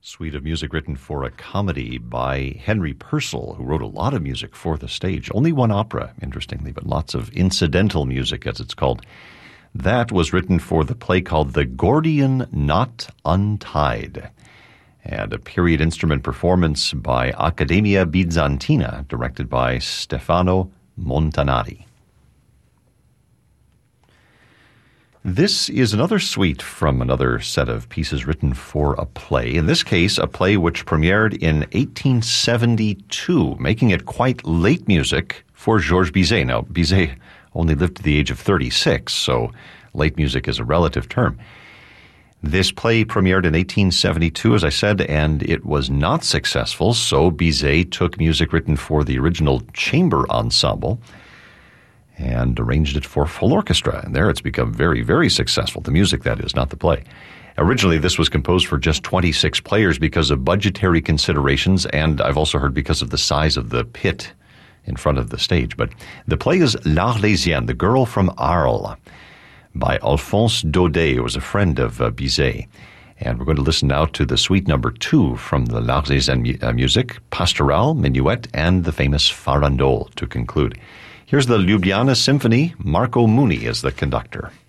Suite of music written for a comedy by Henry Purcell, who wrote a lot of music for the stage. Only one opera, interestingly, but lots of incidental music, as it's called. That was written for the play called The Gordian Knot Untied, and a period instrument performance by Accademia Bizantina, directed by Stefano Montanari. This is another suite from another set of pieces written for a play. In this case, a play which premiered in 1872, making it quite late music for Georges Bizet. Now, Bizet only lived to the age of 36, so late music is a relative term. This play premiered in 1872, as I said, and it was not successful, so Bizet took music written for the original chamber ensemble and arranged it for full orchestra. And there it's become very, very successful. The music, that is, not the play. Originally, this was composed for just 26 players because of budgetary considerations, and I've also heard because of the size of the pit in front of the stage. But the play is L'Arlésienne, The Girl from Arles, by Alphonse Daudet, who was a friend of Bizet. And we're going to listen now to the suite number 2 from the L'Arlésienne music, Pastoral, Minuet, and the famous Farandole to conclude. Here's the Ljubljana Symphony. Marco Muni is the conductor.